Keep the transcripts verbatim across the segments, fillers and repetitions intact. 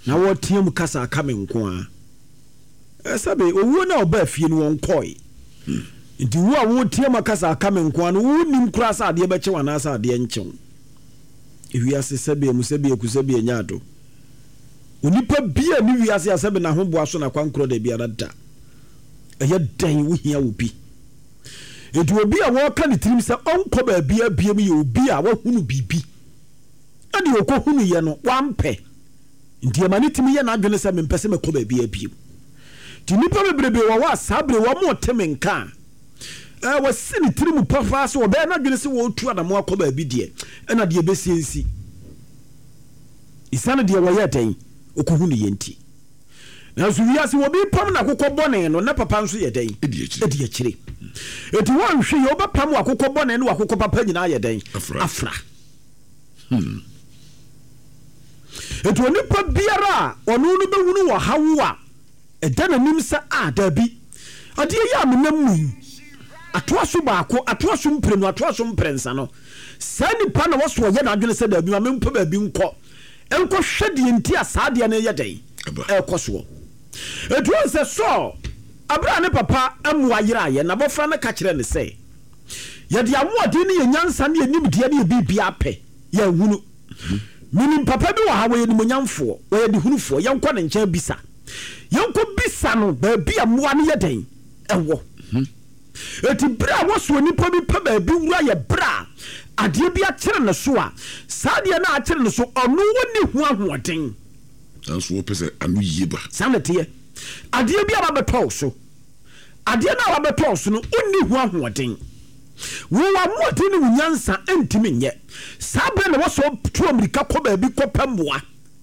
na wo tiam kasa aka me nko a esabe owo na oba fie no won koi nti wo a wo tiam kasa aka me nko a no wo nim kura sa ade be che wana sa ade nchew ewiase sebe mu sebe ku sebe nyaado onipa bia ni wiase asebe na hoboa so na kwankro da bia da eye dan wo hia wo bi edu obi a wo ka ni tirim se onko ba bia bia mu ye obi a wo hunu bibi ade okohunu ye no wampe nti amani timi ye na adwene se mempese me ko ba bia bia ti nipa bebrebe wo wa sabre wo mo teme nka eh wo sini tirim pafa so wo be na adwene se wo tu adamo akọ ba bi de e na de ebesiensi isane de wo ye tan okohunu ye nti na so wiase wo bi pam na kokọ bone no na papa nso ye dan edi akire eti won hwe ye obapam akokọ bone no akokọ papa nyina ye dan afra hmm eti oni pa biara ono no behunu wo hawo a eda na nim sa a da bi ade ye amenam mu atoaso baako atoaso mprenu atoaso mprensa no sani pa na wo so ye na adwene se da bi ma mempa ba bi nko enko hwede nti asade na ye dan ekoso etu se so abra ne papa amwa yira ye na bofra ne ka kire ne se ye de amode ne ye nyansa ne enim de ne bibia pe ye hunu minim papa bi wa ha we ni monyamfo we de hunufo ye nko ne nche bisa ye nko bisa no ba bi amwa ne ye den ewo eti bra wo so nipa bi pa ba bi wura ye bra ade bi a kire ne so a sade na a kire ne so ono woni hu ahoden anso wo pese anu yiba sanete ade bi aba beto so ade na aba beto so no onni hu ahoden wo wa modin ni nyansa entimi nye sabre na wo so to amerika ko ba bi ko pamboa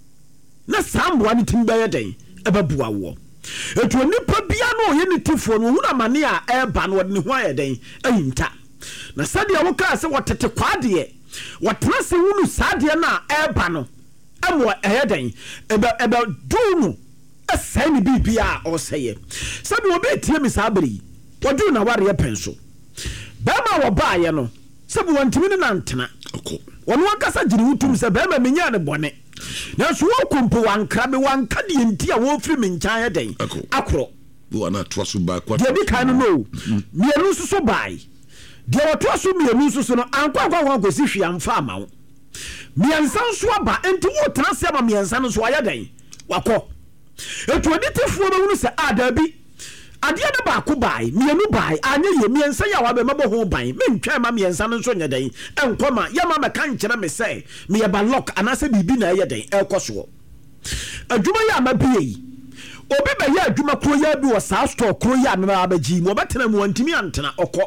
na samboa ni timba ye den ebabua wo etu nipa bia no ye ni tifo no huna mane a eba no de hu aye den ayinta na sade wo ka se wotete kwade wotena se hunu sade na eba no amo eden eba eba dunu asai ni bibia o seye sabi obi tie mi sabri wodu na ware penso ba ma wo ba ye no sabi wantimi ne nantena oko wono akasa giri wutum se ba ma menya ne bone na so wo kompo wankra be wanka de enti a wo firi me nkan eden akoro wo na to so ba kwa de bi kan no mienu so so bai de wo to so mienu so so no ankwa kwa kwa gosi hwe amfa amawo miensa nso aba enti wo transe aba miensa nso aya dan wakọ etu oditifuo be hunu se adabi ade na ba ko bai mienu bai anya ye miensa ya wa be mabo ho ban mentwa ma miensa nso nya dan enkoma ya ma meka nkere me se me ye ba lock anase bibi na ye dan ekoso adwuma ya ma bi yi obi be ya adwuma kro ya bi wo sa store kro ya me ma abaji mo betena mu antimi antena okọ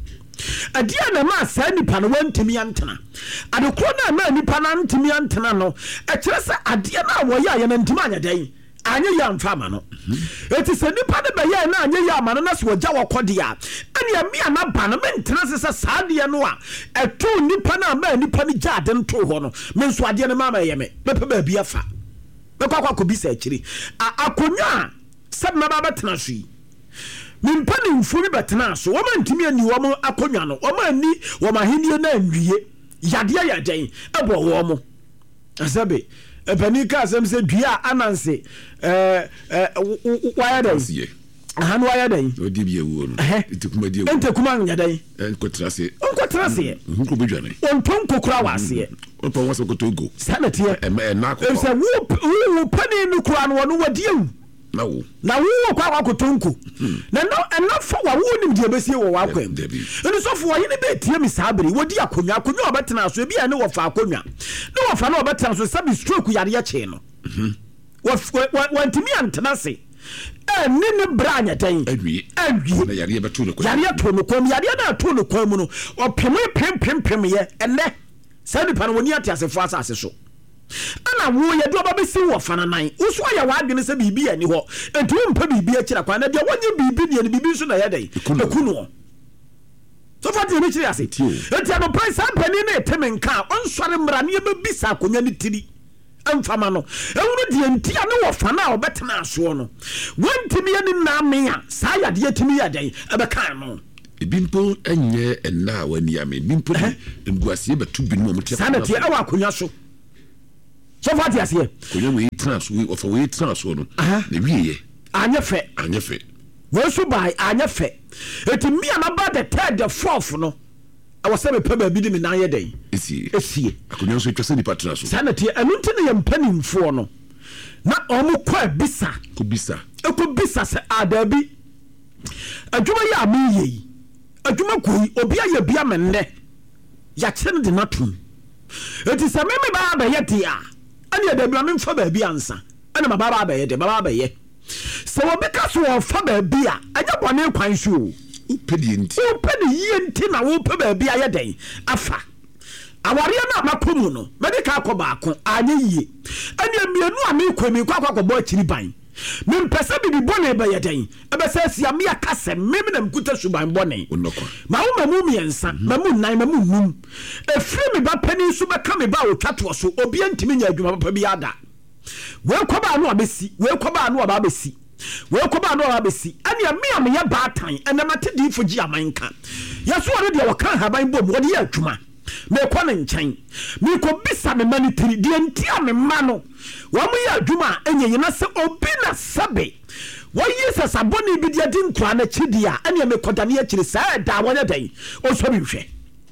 adia na ma sa nipa no wantimi antena adekro na ma nipa na antimi antena no e kire se adia na wo ya ye na ntimi anya dan anya ya mfa ma no eti se nipa de be ya na anya ya ma no na se wo ja wo kode a ane amia na ba no mentena se se saade no a eto nipa na ma nipa ni ja de nto ho no me nso ade na ma ma ye me bepe ba bi afa be kwa kwa ko bi sa akiri akonya sab na ba betena so yi mimpani mfumi betena so woma ntimi ani wo akonwa no woma ani wo mahenie na anwie yade yaden ebo wo mo asabe epani ka asem se dua ananse eh eh waya dan ahanu waya dan odi bi ewu no itukuma di ewu entekuma nyadan enkotrase enkotrase nko bedwane onton kokura wase onpa wase kotogo sanate e na ko se wo pani no kura no no wadi ewu na wo na wo kwa kwa kotonko na no enough wa wo nim de besie wo wa kwam eni so fo ye ne be tie mi sabere wodi akonwa akonwa obetena so ebi ane wo fa akonwa ne wo fa na obetena so sabi stroke yare ya che no wo wantimi antena se e ni ne branya tan adwi adwi na yare beto no kwam yare to no kwam yare na to no kwam no opem pem pem pem ye ene sabi pa no woni ate asefo asase so ana wo ye do ba be si wo fana nan uso ya wa adwene se bibi ani ho entu mpa bibi akira kwa na de wonye bibi ne bibi so na ye dai ekunu so fati ni kiri ase enti no price ampani na etemenka onsore mra ne be bisa akonya ni tiri amfama no ewunu de enti ane wo fana obetena aso no wontimi ani na me a sa ya de atimi ya dai ebe kan no ebimpo enye enna wani ame bimpo nguasie betu binu mo tia sanati e wa akonya so so far tiase ye konye we trans we of we trans no na wiye anye fe anye fe we so bai anye fe eti me na ba the third the fourth no I was say me pa ba bi di me nan ye den esie esie akonye so twese ni partner so sanati enu nti ne ye mpanimfo no na omo kwa bisa ko bisa eko bisa se adabi adwuma ya me yi adwuma koi obi aye bia me nne ya kire ne de natum eti se me me ba ba ye dia ani adabi me mfa ba bi ansa ana ma ba ba ba ye de ba ba ba ye se wo beka so wo fa ba bi a anya bone kwan so o pedi enti o pedi yenti na wo pa ba bi aye den afa aware na makomu no medical ko ba ko anye yie ani amienu a me kwemi kwa kwa bo akiri ban me mpese bi di bone ba ye den e be se sia me akase me me na mkuta suban bone ma wo mamu miensa mamu nan mamu num efri me ba pani so be ka me ba o twato so obi antimi nya adwuma papa bi ada we ko ba no abesi we ko ba no abesi we ko ba no abesi ani me am ye ba tan ena mate di fogi amanka yeso ore de wo kan haban bom wo de ye adwuma me ko ne nchen me ko bisa me mani tiri de ntia me ma no wa mu ya adwuma enye yina se obi na sabe wo yesa saboni bi de din kwa na chidia ene me kodane ya chiri sa da wonya dan o so bi hwe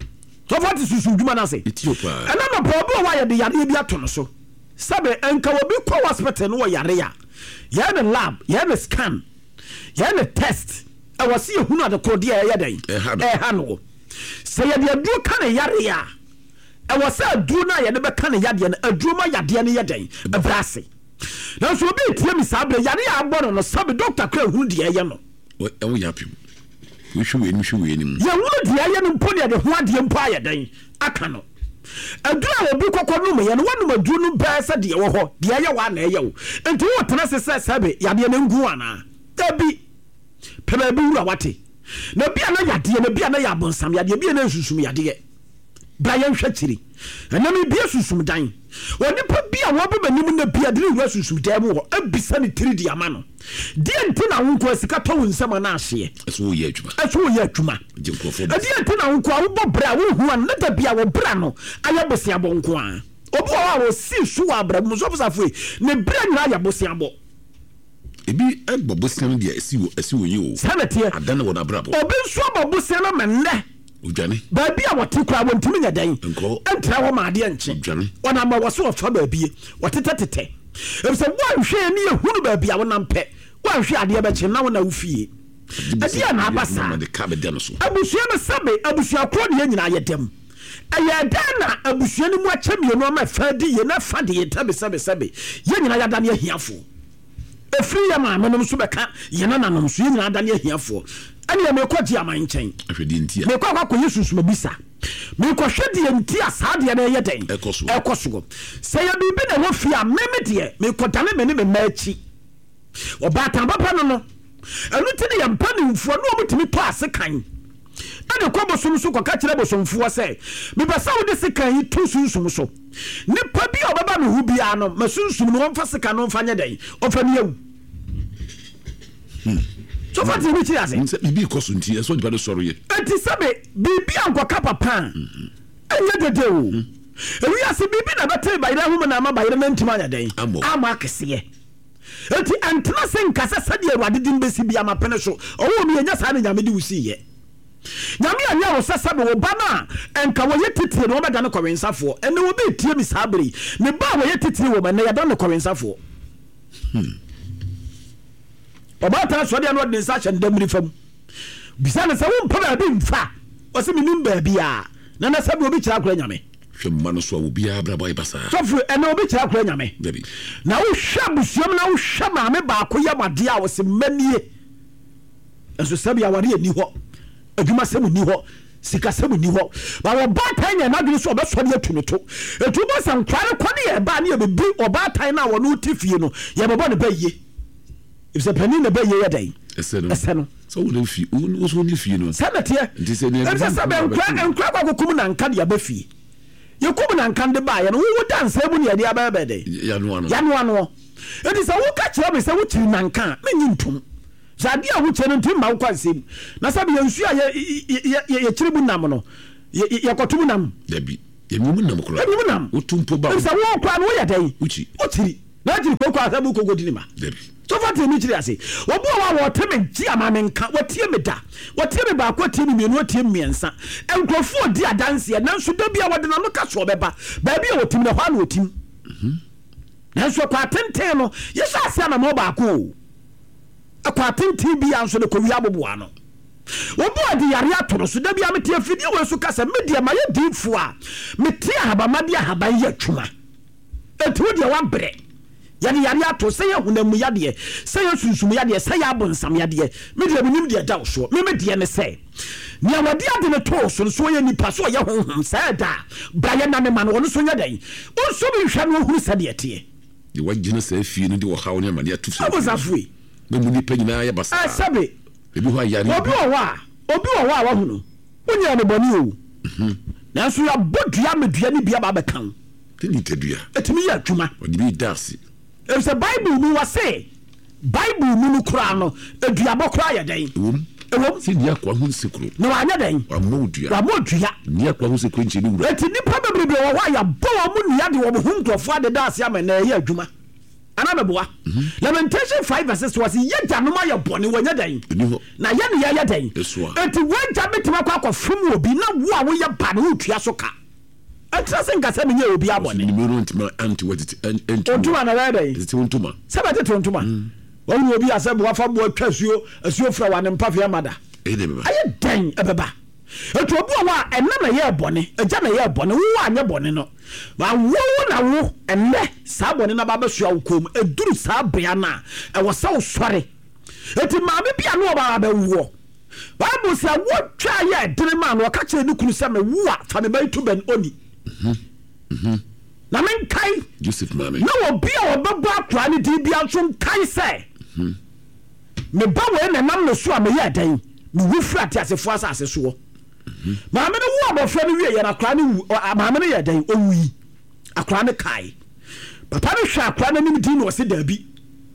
to fati susu adwuma na se Ethiopia ena no probo wa ya de yare bi ato no so sabe enka wo bi ko hospital no wo yare ya ya na lab ya na scan ya na test e wasi ehunu adekode ya ya dan e ha no se ya de aduro ka na yare ya e wasa aduro na ya de be ka na yade na aduro ma yade na ya dan e brase na so obi tie mi sabre yare ya agbo no sabe doctor kwa ehunu de ya no e wo yapi we hwe we ni hwe we ni ya hunu de ya no mpo de de ho ade mpo ya dan aka no aduro obi kokko no me ya no wanu aduro no ba sa de wo ho de ya wa na ya wo enti wo tena se se sabe yade na ngu ana tabi pebe bi wura wate na bia na yade na bia na ya bonsam yade bia na susum yade bra yan hwakiri na me bia susum dan oni pa bia wo be manim na bia de wura susum dan mu ho abisa ne tiri di ama no de enti na wo ko sika to nsama na ahye eso wo ye adwuma eso wo ye adwuma je nkrofo de enti na wo ko wo bo bra wo hu an na da bia wo bra no aya bosia bonko a obi wa wo si su wa bra mu so fosafo ne bra nyina aya bosia bo ebi egbo bosia dia esi wo esi wo yi o sanate adana wo na brabo obi so bo bosia na menle udwane ba bia wote kura wontimi nya dan entra wo ma de enche udwane wana ma wo so ofa ba bie wotete tete ebise wo hwe ni ehunu ba bia wo nampe wo hwe ade be che na wo na wo fie adia na abasa na de ka be de no so abusua no sabe abusua kro de nyina ye dem aya dana abusua ni mu acha mienu ma fa di ye na fa de ye tabe sabe sabe ye nyina ya dan ye hiafo efri ya ma menom so beka ye na nanom so ye nyina dan ye hiafo ani ya mekoji amanchen ahwedi ntia me kwa kwa ko yesus mabisa me ko hwedi ntia saade na ye den ekoso ekoso se ya bibi na wo fia meme de me ko dane me ne me machi obata papa no no enu tini ya mpani mfo no omutimi to asekan ade ko bosom so ko ka kire bosomfo se me basa wo de sekan yi to sunsum so ne pa bi obaba me hu bia no masunsum no won fa sekan no mfa nya den ofa ne yawu hmm so far ti bichi ase nse bibi koso nti eso de ba de soro ye enti sabe bibi anko kapa pan enya dede o ewi ase bibi na bete bayira hu na ma bayira na ntima nya den ama akese enti antena sen kasa sade awade din besi bia ma pene so owo mi enya sa na nyame di usi ye nyame anya wo sasa be wo ba na enka wo yetitire no be da ne kwensafo ene wo be tie mi sabri ne ba wo yetitire wo ba na ya da ne kwensafo hmm obata so de no de sa hye ndamri fam bisa na se wo mpa ba bi mfa o se minim ba bia na na sabe obi kira akora nyame hwe mma no so wo bia bra boy basa sofu ene obi kira akora nyame baby na wo hwa busuam na wo hwa ma me ba akoya made a wo se manie enso sabe aware ani ho adwuma semu ni ho sika semu ni ho ba wo ba tan nya na dwene so obeso de atu ne to etu bo san kware kwani e ba ne e bebi oba tan na wo no tifie no ye bebo ne ba yie if se pani ne ba yie yedai ese no ese no so wo fi wo so ni fie no sanate nti se ne nti se be nkwa nkwa kwa kokum na nka de abafie ye kum na nka de ba ye no wo dansa bu ne ye de ababa de ya no ano ya no ano nti se wo ka kire me se wo kiri na nka menyi ntum zade a wo kire ntum ma wo kwansem na sabe ye nsu a ye ye kire bu nam no ye ye kotum nam dabi yɛmu nam kora yɛmu nam wotumpo ba sɛ wo kwa no woyɛ dɛn uchi otiri na jiri ko kwa sabu ko godini ma debi so fati mi jiri ase obu wa wo teme ji ama me nka watie me da watie me ba ko tie me mienu tie miensa enkrofo di adanse na nso da bia wode na no ka so beba ba bia wotim na hwa na wotim mhm na nso kwa tenten no yesa ase na mo ba ko akwa tenten bia nso ne ko wi aboboa no obu adi yare atoro so da bia metie fidi we so kasa media ma ye difo a metie haba ma dia haba ye twuma etu dia wa bre yare yare ato sɛ yɛ hunamu yadeɛ sɛ yɛ sunsumu yadeɛ sɛ yɛ abonsam yadeɛ media binim deɛ da so me media ne sɛ nea wade ade ne to so so yɛ nipa so yɛ honhom sɛ da ba yɛ nane ma no ɔno so nya dan onso bi hwɛ no huru sɛ deɛ teɛ de wagina sɛ fie no de wɔ hawo ne amane atu sɛ abosafui be mu nipa nyinaa yɛ basa a sɛbe ebi ho ayare obi wɔ wa obi wɔ wa wa hunu wonya ne bɔne o mhm nanso ya bodua medua ne bia ba bɛkan tini tadua etimi yɛ adwuma ɔde bi dase if the Bible no was say Bible no kura no eduabo kura ya dan ewom ewom si dia kwa ho nsekuro na wa nya dan wa modua wa modua nia kwa ho nsekuro nche ni wura eti nipa bebrebe wo wa ya bo wo mu nia de wo ho nkrofo ade da ase ama na ya adwuma ana meboa Lamentation five verses was ye da no ma ya bone wo nya dan na ye ne ya ya dan eti wo ja betima kwa akofom obi na wo a wo ya ba no utua so ka atrase nkasa menye obi abone ni mero ntima anti what anti ontuma na weda yi eti ontuma sebete tontuma wonu obi asebo afa bo atwasuo asuo fra wa ne mpafia mada e de beba aye dan ebeba etu obi wa enna na ye bone eja na ye bone wo anya bone no wa wo na wo enne sa bone na baba sua ukom eduru sa bria na e wo sa wo sore eti ma be bia no ba ba wo Bible say wo twa ye dene ma no ka kire ni kunu se me wo a fa me ba tu ben oni mhm mhm na men kai Joseph mame na wo bia wo bebo akwa ni di bia so kai se mhm me ba we na nam no so a me ye dan me wu fra ti asefo asase so mhm mame no wo abofra ni wie ye na akwa ni mame no ye dan owui akwa ni kai papa no hwa akwa na nim di no se da bi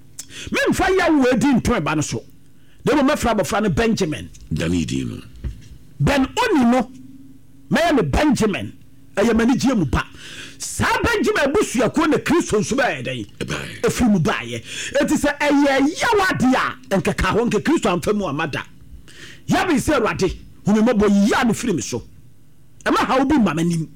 me mfa ya wo edi nto ba no so de mo mafra abofra no Benjamin Danidi no Ben oni no me me Benjamin ayamani gie mu ba sa Benjamin busua ko na Kristo nso ba yɛdan efiri mu ba ye eti sɛ ɛyɛ yawade a nkeka ho nke Kristo amfa mu amada ya bi sɛ Awurade hunu mabo ya no firi me so ɛma ha obi ma manim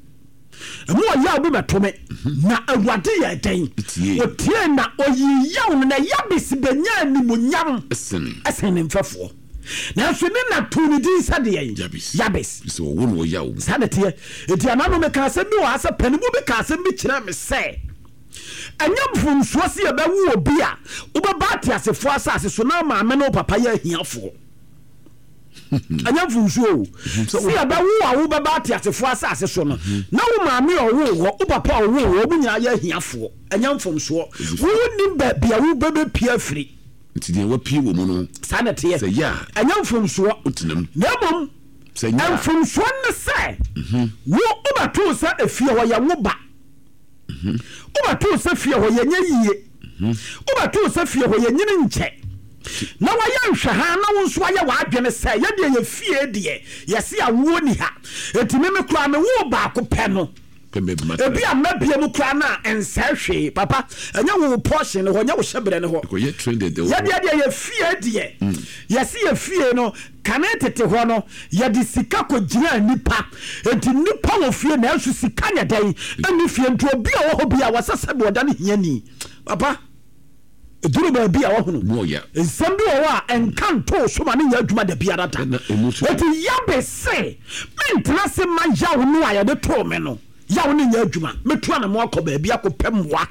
ɛmo ya obi metome na Awurade yɛdan otie na oyi ya no na ya bi se benya ni monyam esen esen mfafo na so ne na to ni din sade yen yabis yabis so wo no ya wo sade te eti anano me ka se mi wa asa panimu be ka se mi kira me se anyam fum so se ye ba wo obi a wo ba ba te asefo asase so na ma me no papa ya hiafo anyam fum so se ye ba wo a wo ba ba te asefo asase so no na wo ma me o wo wo papa o wo wo mu nya ya hiafo anyam fum so wo ni ba bia wo ba be pia firi nti de wapie wo mu no sanete sɛ ya anyam fum so utinam na mom sɛ ya fum so ne sɛ wo obato sɛ afie hɔ ya wo ba obato sɛ fie hɔ ya nya yie obato sɛ fie hɔ ya nyine nkyɛ na wayɛ nhwɛ ha na wo nso ayɛ wadwene sɛ yɛ de yɛ fie de yɛ se awo ni ha etimi me kura me wo ba ko pɛ no ebi a mabia mu kura na ensa hwe papa anya wo portion ho nya wo hyebre ne ho ko ye trended the ya de ye fie de ye se ye fie no kana tete ho no ye de sika ko gina nipa enti nipa wo fie na asu sika nya dan ani fie nto obi a wo ho bia wasasa bi oda ne hiani papa eduru ba bia wo hono mo ya ensam bi wo a enkanto so ma ne ya adwuma da bia data enti ya be se mentra se ma ya wo no aye de to me no ya wo ne nya adwuma metu ana mo akọ ba bia ko pemmoa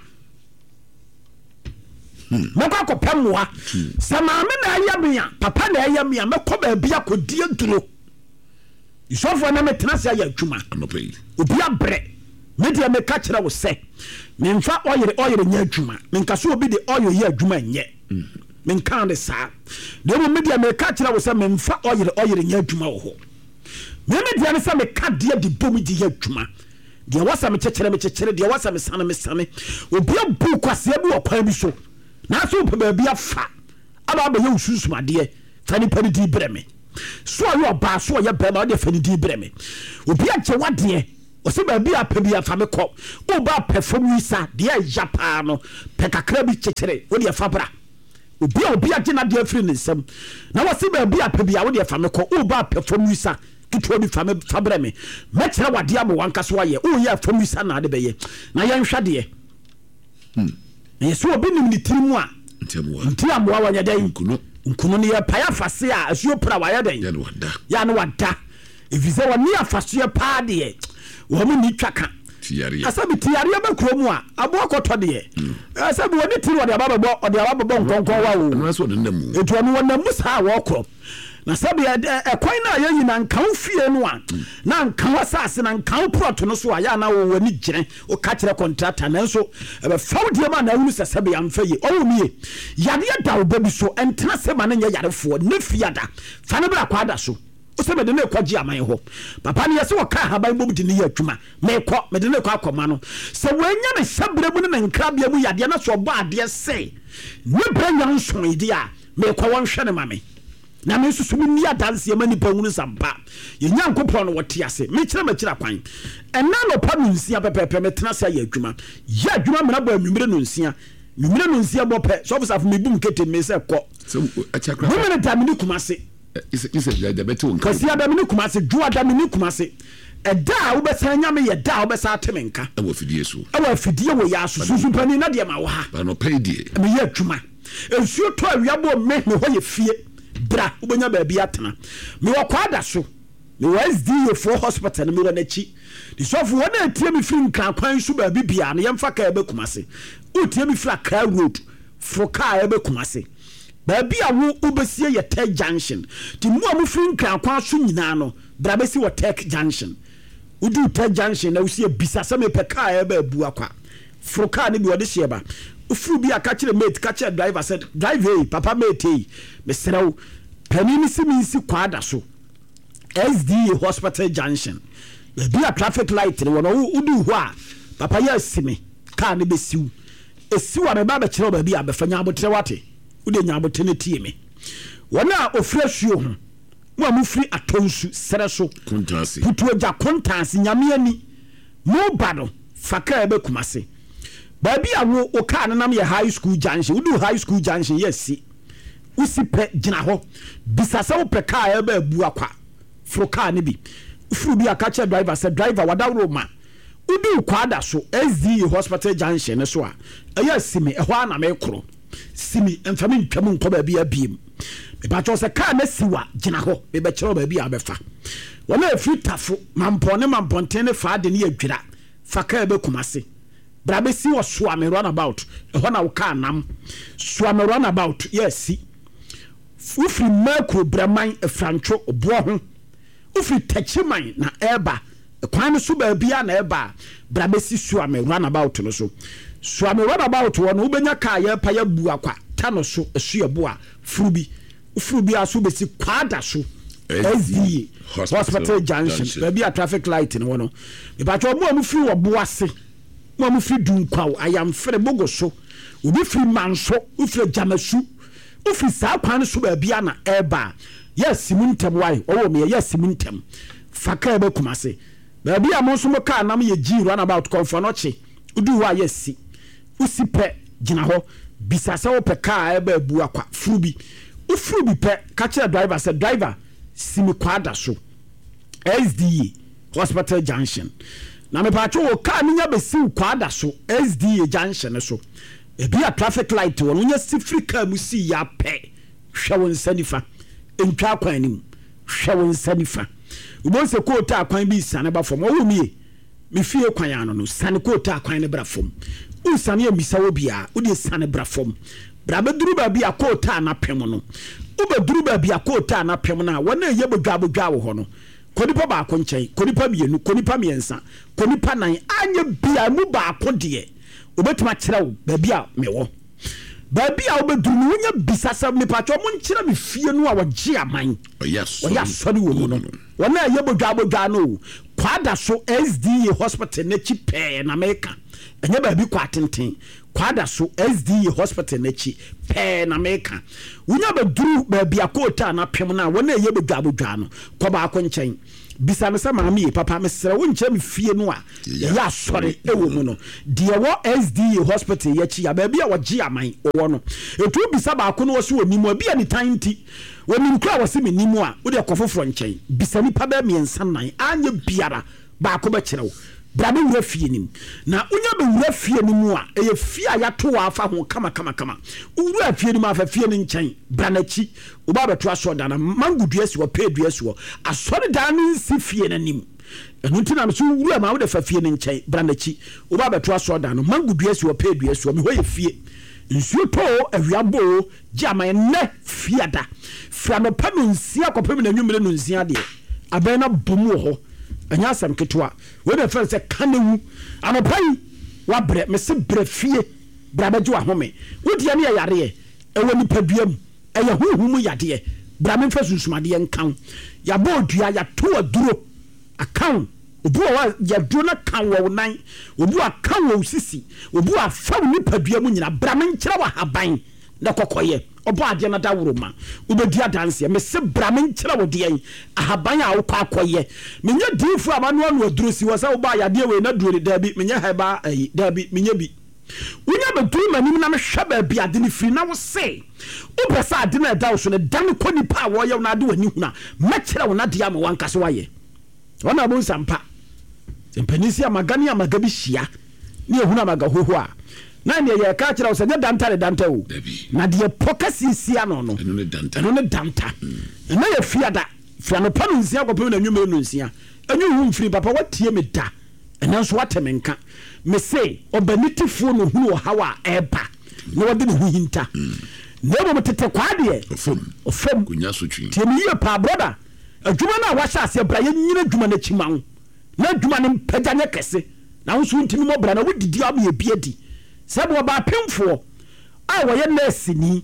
mo ka ko pemmoa sama me na ya mia papa na ya mia me ko ba bia ko die duro isofo na metena se ya adwuma anopai obi abre me de me ka kire wo se me mfa oyere oyere nya adwuma me nka so obi de oyo ya adwuma nye me nka ne sa de mo me de me ka kire wo se me mfa oyere oyere nya adwuma wo ho me me de ne se me ka de de bom de ya adwuma dia wasa me chekere me chekere dia wasa me sane me sane obi abu kwase bi okwan bi so na so pe ba bi afa aba ba ye ususumade fani pani di breme so ayo ba so ye be ma de fani di breme obi agye wade ɔsɛ baabi a pɛ bi afa me kɔ woba pɛ fam wisa deɛ ɛya paa no pɛ kakra bi kyekyere wode ɛfa bra obi a obi agye nadeɛ afiri ne nsɛm na wɔsɛ baabi a pɛ bi a wode ɛfa me kɔ woba pɛ fam wisa ketewa bi fa me fa brɛ me mɛkyerɛ wadeɛ ama wanka so ayɛ woyɛ fam wisa na ade bɛyɛ na yɛnhwɛ deɛ na yɛsɛ obi nim ne tiri mu a nti amoa wanyɛ dɛn nkuno ne yɛpae afase a asuo pra wayɛ dɛn yɛ ne wada ɛfiri sɛ wɔne afasoɛ paa deɛ wɔm ni twa ka asɛbi tiyareɛ bɛkuro mu a aboa kɔtɔ deɛ sɛbi wɔne tiri wɔde ababɛbɔ ɔde ababɛbɔ nkɔnkɔn wa o ɛnti ɔno wɔnam saa wɔkorɔ na sɛbi ɛkwan no a yɛyi na nkawo fie no a na nkawo asase na nkawo prɔto no so a yɛ ana wɔw'ani gyerɛ woka kyerɛ kɔntrata nanso ɛbɛfaw deɛ ma na ahunu sɛ sɛbi amfa ye ɔwɔmie yadeɛ da wo ba bi so ɛntena sɛ ma no nyɛ yarefoɔ ne fiada fa ne bra kɔ ada so wosɛ mede ne ɛkɔgye aman hɔ papa ne yɛ sɛ wɔka haban bom de ne yɛ adwuma mekɔ mede ne kɔ akɔma no sɛ wɔanya ne hyɛberɛ mu ne ne nkrabea mu yadeɛ na sɛ ɔbɔ adeɛ sɛ ne brɛ nya nsoedeɛ a mekɔ wɔnhwɛ ne ma me na me nso so me adanse ma nipa hunu sampa ye nyankopɔn no wote ase me kyerɛ ma kyerɛ kwan ɛna no pa no nsia pɛpɛpɛ me tena sɛ yɛ adwuma yɛ adwuma mena bɔ anwumire no nsia nwumire no nsia bɔ pɛ so ofisa fo me bum kete me sɛ kɔ so achakra me me da me kuma se is is the better one kasi ada me kuma se ju ada me kuma se ɛda a wobɛsa nya me yɛ da a wobɛsa ateme nka ɛwɔ fidie so ɛwɔ fidie wɔ yɛ aso susu pani na de ma wɔ ha ba no pay die me yɛ adwuma ensuo to awiabɔ me me hɔ yɛ fie bra ubenya baabi atena me wakwada so me S D A for hospital me ro na chi di sofo wona atie me firi nkran kwan so baabi bia na yemfa ka ebe kumase utie me firi Accra road fro ka ebe kumase baabi a wo ubesie ye Tech Junction di mu a mo firi nkran kwan so nyina no bra besi wo Tech Junction udu Tech Junction na usie bisa se me pe ka ebe abu akwa fro ka ne bi wode hyeba ufuru bi aka kire mate ka kire driver said drive hey papa mate hey me serew panini si mi si kwada so S D A hospital junction be a traffic light ne wono udu ho a papa ya simi car ne besiw esiwa me ba be kire ba bi abefanya abotre wate ude nya abotre ne tie me wona ofre suo ho mo amufri atonsu sere so kontasi putu oja kontasi nyame ani mo bado faka ebe kumase baabi a wo o car nam ye high school junction udu high school junction yes usi pe gina ho bisasa wo pe car ebe abu akwa fro car ne bi ufuru bi aka che driver say driver wadawro ma udu kwada so S D A hospital junction ne so a eya simi e ho na me kro simi emfami ntwam nko baabi abiem me ba cho say car na siwa gina ho me be kire baabi abefa wona afiri tafo mampone mamponten ne fa de ne adwira fa car ebe kumase brabe si wo so am run about e ho na wo car nam so am run about yes ufri makro braman efrancho obo ho ufri techiman na eba kwan so ba bia na eba brabe si so am run about no so so am run about wo no ubenya car ye pa ya bu akwa ta no so esu ye bo a furubi ufurubi aso be si kwada so S D A hospital junction ba bia traffic light no no e ba cho mo amfiri wo bo ase mo amfiri dunkwaw ayam fere bogo so obi firi manso ufiri jamasu ufiri saa kwan so ba bia na eba yes muntem wai owo me yes muntem faka ebe kumase ba bia mo so mo ka nam ye gi run about comfort no chi udu wa yes usi pe gina ho bisasa wo pe ka ebe abu akwa furubi ufurubi pe ka kire driver say driver simi kwada so S D A hospital junction na me pa cho wo ka nya be si kwada so S D A junction so e bia traffic light wo nya sifri ka mu si ya pe hwe won sanifa entwa kwan anim hwe won sanifa ubo se ko ta kwan bi sane ba fom wo mie me fie kwan ano no sane ko ta kwan ne bra fom u sane ya misa wo bia u de sane bra fom bra be duru ba bia ko ta na pem no u be duru ba bia ko ta na pem na wona ye bodwa bodwa wo ho no konipa ba ko nchen konipa mienu konipa miensa konipa nan anya bia mu ba ko de obetuma kire wo ba bia mewo ba bia obeduru no nya bisasa me pacho mo nkire me fie no a wogye aman yes o ya sori wo no wona ye bodwa bodwa no kwada so S D A hospital na chi pe na America enye ba bi kwa tenten kwada so S D A hospital na chi pe na America wonya ba duru ba bia ko ta na pem na wona ye bodwa bodwa no ko ba ko nchen bisa me sɛ maame ye papa me srɛ wo nkyɛ me fie no a yɛ asɔre ɛwɔ mu no deɛ wɔ S D A hospital yɛkyi ya baabi a wɔgye aman wɔwɔ no etu bisa baako no wɔ so wɔ nimu abi a ne tan nti wɔnim kura wɔ se me nimu a wo de kɔ foforɔ nkyɛn bisa nipa bɛ miɛnsa nan anya biara baako bɛkyerɛ wo brabe wura fie nim na unya be wura fie nim a eye fie a yato wa afa ho kama kama kama wura fie nim afa fie ne nkyɛn branachi oba beto aso da na mangudua si wo pedua si wo asɔre da ne si fie nanim ɛno ntina no so wura ma wo de fa fie ne nkyɛn branachi oba beto aso da no mangudua si wo pedua si wo me hoye fie nsuo to awiabo jama ne fie da fra no pa no nsia kopem na nwumre no nsia de abɛn na bomu ho anya asam ketwa we be fere se kanewu anopai wa bre me se bre fie bra beju ahome wodi ane yare ewo ni paduam eye huhumu yade bra me fa susumade enkan ya bo dua ya to aduro akan obu wa ya duro na kan wo nan obu akan wo sisi obu afa ni paduam nyina bra me nkyere wa haban na kokoye obo ade na daworo ma ubedi adanse me se bra me nkyere wo de yan ahaban a wo kwa akoye menye difu amanu anu aduro si wo sa wo ba yade we na duro da bi menye haba ayi da bi menye bi wonya bedu manim na me hwaba bi ade ni firi na wo se wo pesa ade na dawo so ne dan ko nipa wo ye na ade wani huna ma kyere wo na de am wanka so waye wona bo nsampa sempanisi amagani amagabi hia ne ehuna amaga hoho a na ne ye ka kyerɛ wo sɛ ne danta ne danta wo na de poka sisia no no ɛno ne danta ɛno ne danta na ye fiada fia no pa no nsia kɔpem na nwuma no nsia anyu hu mfiri papa watie me da ɛna nso wateme nka me se obanitifo no hu wo hawa eba na wode ne hu hinta na bo tete kwa de ofom ofom kunya so twi tie me ye pa brother adwuma na wahya ase bra ye nyina adwuma na chima wo na adwuma ne mpagya ne kese na wo so ntimi mo bra na wodidi am ye biadi sebo ba pemfo a wo ye nurse ni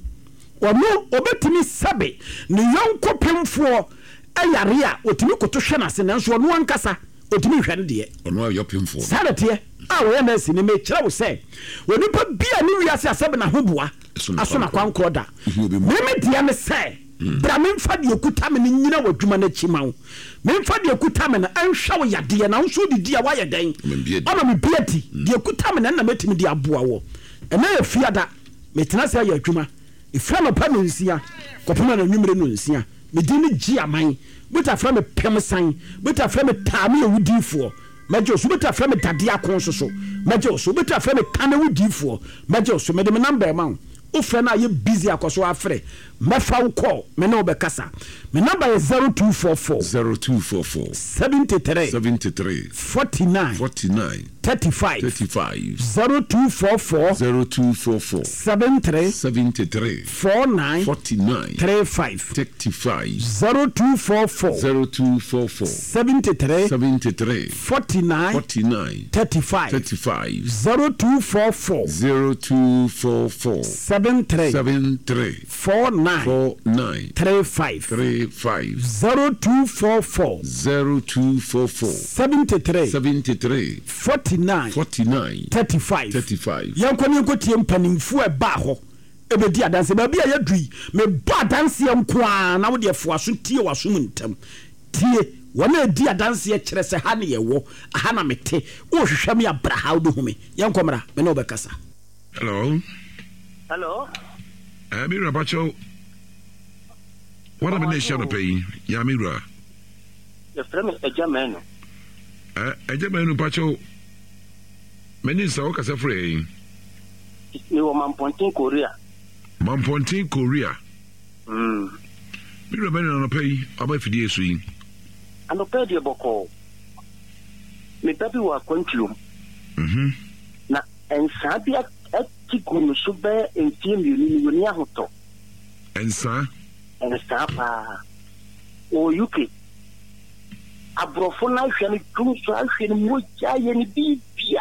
ono obetimi sabe ne yonko pemfo ayare a otimi koto hwe na se nanso ono ankasa otimi hwe ne de ono ayo pemfo sadete a wo ye nurse ni me kire wo se onipa bia ni wiase asabe na hoboa aso na kwankro da me me dia ne se bra me mfa de ekuta me nyina wadwuma na chimawo me mfa de ekuta me na anhwa wo yade na nso didi a wa ye den ona me biati de ekuta me na na metimi de aboa wo ena ya fiada metena se ya adwuma ifra no pa no nsia kopema na nwumre no nsia me di ni gi aman buta fra me pem san buta fra me taame ewudifo majo so buta fra me dade akon so so majo so buta fra me kana wudifo majo so me de me number ma o fra na ye busy akoso afre mefa wo call me na obekasa me number is zero two four four zero two four four seventy-three seventy-three forty-nine forty-nine thirty-five thirty-five zero two four four zero two four four seventy-three seventy-three forty-nine forty-nine thirty-five thirty-five zero two four four zero two four four seventy-three seventy-three forty-nine forty-nine thirty-five thirty-five zero two four four zero two four four seventy-three seventy-three forty-nine forty-nine thirty-five thirty-five zero two four four zero two four four seventy-three seventy-three forty-nine forty-nine thirty-five thirty-five yankoni nkotie mpanimfo e ba ho ebedi adanse ba bia yadui me ba adanse nkoa na wo de foaso tie waso muntam tie wona edi adanse kyerɛ sɛ ha ne yewo ha na mete wo hwehwɛ me abraha wo de hume yankomra me na obekasa. Hello. Hello. Amira Bacho. What am I saying to pay? Yamira. The friend is a German. Eh, a German Bacho. Many so can say free. You are Mampontin Korea. Mampontin Korea. Hmm. Mira men on a pay about for the swing. And a pay the boko. Me baby wa quantum. Mhm. Na and Sabia at Tikun Sube and Team Uniahoto. And sir. And Sapa. O U K. Abrofona hwene tum so ahwene moja ye ne bibia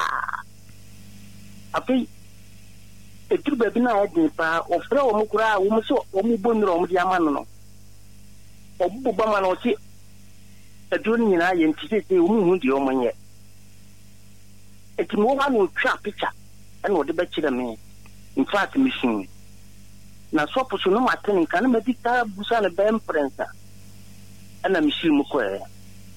afi etru baby na ade pa ofra wo mukura wo mso wo mubonro wo di amano no obubu ba ma no ti edru nyina ye ntise wo mu hu di o monye etru wo ha no twa picture ene wo de ba kire me in fact mission na so poso no matene kan medical busa na bem prensa ana mission mu ko e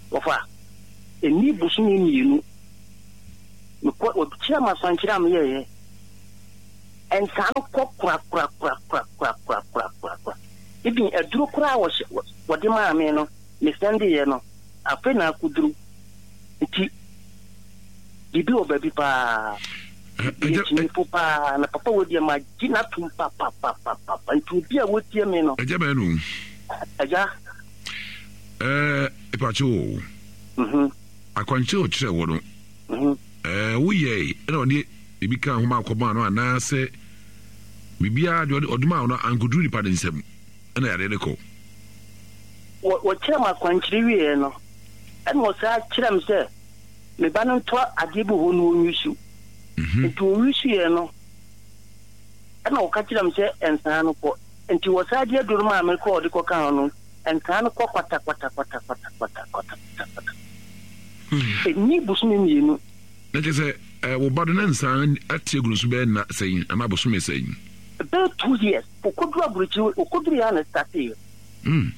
ofa eni busu ni mienu me ko obichira masanchira me ye en kan ko kura kura kura kura kura kura kura kura ibi aduro kura wo wo de ma me no me sende ye no afa na kuduru nti bibi obabi pa e papa na papa wo de ma gina tum papa papa papa nti bi a wo tie me no eja ba no eja eh ipacho mhm akwanche o kire wo no mhm eh wo ye na oni bibi ka ho ma akoma no ana se bibia de oduma no ankuduru di paden nsem na ya de ko wo wo kire ma kwanchiri wie no en wo sa kire me se me ba no to adibu ho no nyusu mhm to nyusu ye no en wo ka kire me se ensan no ko enti wo sa de duru ma me ko de ko kan no ensan ko kwata kwata kwata kwata kwata kwata kwata ni busu me mienu na je se wo ba do na nsan atie gunu so be na sɛn ana boso me sɛn about two years okodu aburuchi okodu ya na start here mm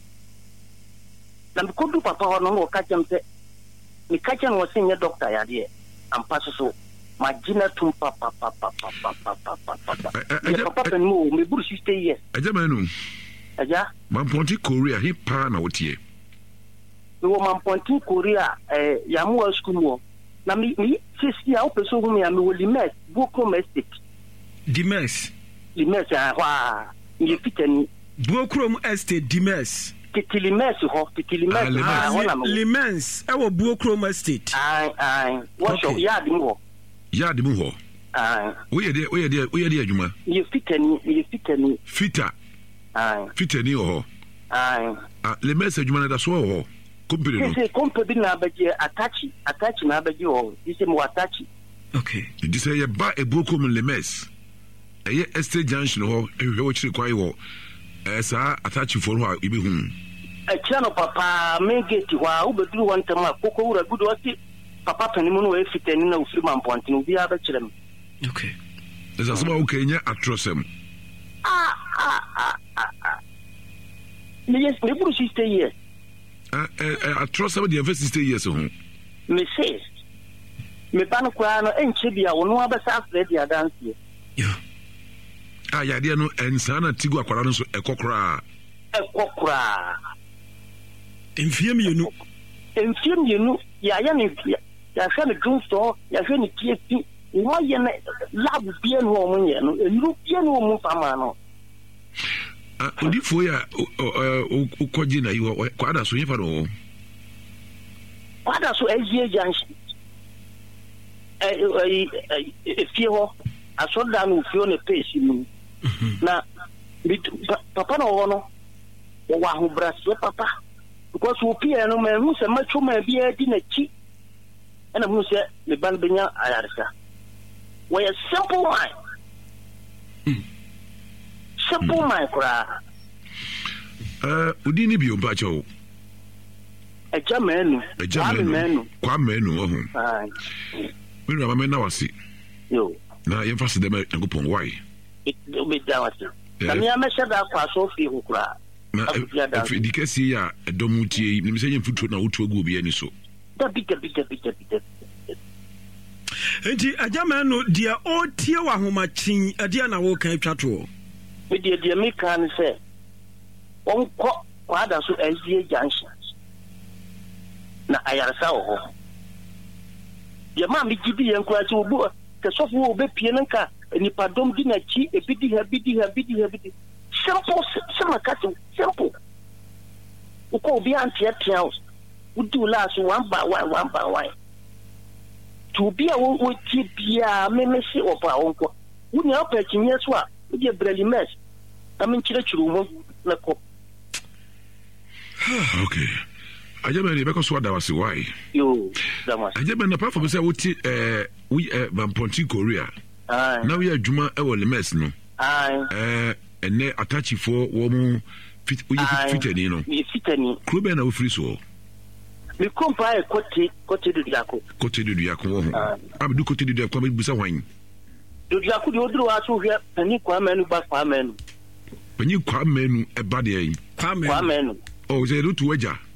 na mkodu papa hono no ka jem se mi ka jem wo sin ye doctor ya de ampa so magina tum papa papa papa papa papa papa no me buru sister years aja manu aja Mamponti Korea hi pa na wotie wo Mamponti Korea eh ya mu school mo na mi mi sisi ya opeso hu mi ya mi wo limes boko estate Dimes limes ah ni fitani Buokrom estate Dimes Kitilimes ho Kitilimes ah ho na Limens e wo Buokrom estate ai ai wo so ya di mo ya di mo ho ai wo ye de wo ye de wo ye de adwuma ni fitani ni fitani fita ai fitani ho ai ah le message adwuma na da so ho company no se company na baje attach attach na baje ho dise mo attach okay di say ye ba e Buokrom le mess eye estate junction ho ehwe wo chiri kwai wo esa attach for ho ibi hu e chano papa me gate ho a ubeduru won tam akoko wura gudu oti papa panimu no e fitani na ufiri Mamponti no bia ba kire me okay esa so ba okay nya atrosem ah ah ah ah me yes me buru sister years eh eh atrosem the first sister years ho me say me pano kwa no enche bia wono abasa afre dia dance yo ah ya de no ensana tigu akwara no so ekokora ekokora enfie mienu enfie mienu ya ya ne ya hwe ne drumsto ya hwe ne tiefi wo ye ne lab bia no wo munye no enu bia no wo mu fama no ah odifo ya ukoji na yiwo kwa da so yifa no kwa da so ezie junction eh eh fie ho asoda no fie ne pesi mu na papa no wo no wo wa ho brase papa because wo pia no me hu se macho ma bia di na chi ana mu se me ban benya ayarsa wo ya simple mind simple mind kura eh udi ni bi o ba cho e jamanu e jamanu kwa menu oh ai mi na ma na wasi yo na ye fast dem ngopon why o be dawasi na mi amesha da kwa so fi hukura na di kesi ya domutie ni se yemfuto na wotu agu obi ani so da bita bita bita bita enti ajamanu dia o tie wa homachin adia na wo kan twato me dia dia me kan se onko kwa da so ezie junction na ayarsa ho ya ma mi gidi yen kwa so bu ke sofu wo be pie nka nipa dom di na chi ebidi ha bidi ha bidi ha bidi simple simple kati simple uko bi antia tia udu la so one by one one by one to be a wo ti bia me me se opa onko woni opa kinye so a wo de bralimes na me nkire churu mo na ko okay ajabani beko so da wasi why yo damas ajabani na platform say wuti eh we Mamponti Korea ah na we adwuma e wo lemes no ah eh ene attach for wo mu fit fitani no fitani club na wo free so mi kompa e kote kote du diako kote du diako wo ho abdu kote du diako ba busa hwan du diako di odru wa so hwe pani kwa manu ba kwa manu pani kwa manu e ba de yi kwa kwa manu oh say do to waja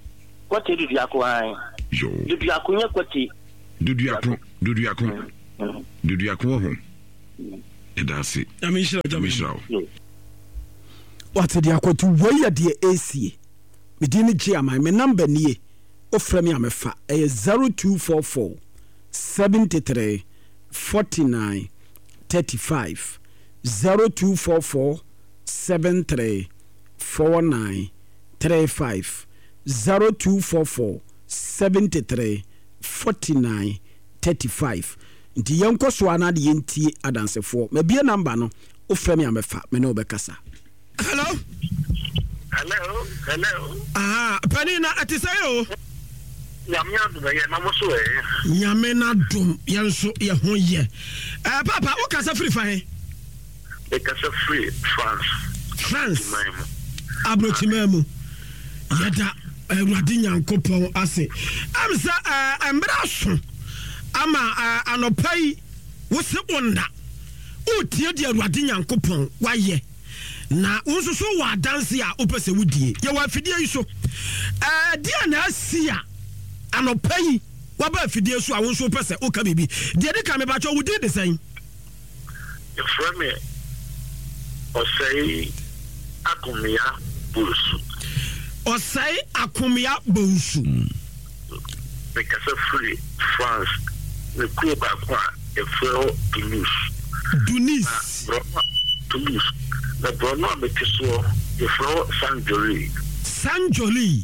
Kwate Duduako ai. Yo. Duduako nya kwate. Duduako, Duduako. Duduako ho. Edasi. Amishra, Amishra. What the akwatu way de A C. Me dini G my number nie. Ofra me amefa e zero two four four seventy-three forty-nine thirty-five zero two four four seventy-three forty-nine thirty-five zero two four four seventy-three forty-nine thirty-five. Nti yenko so ana de yentie adansefo me bia number no ofra me amefa me no bekasa. Hello. Hello. Hello. Ah, Penina atisayo. Nyame adum ye na mo so eh. Nyame na dum ye nso ye ho ye. Eh papa, wo kasa free fa he? E kasa free France. France. Abrochimemu. Yeda Ewurade Nyankopɔn ase. Am sa eh embra so. Ama anopai wo se onda. O tie de Ewurade Nyankopɔn wa ye. Na unso so wa dance a opese wudie ye wa fidie yi so eh dia na asia anopai wa ba fidie so a unso opese o ka bibi dia de ka me ba cho wudie de san e frame o sei akumia busu o sei akumia busu because of free France ne ku ba kwa e fro Tunis Tunis Tunis the Bruno Bekiso, the flow Sanjoli. Sanjoli.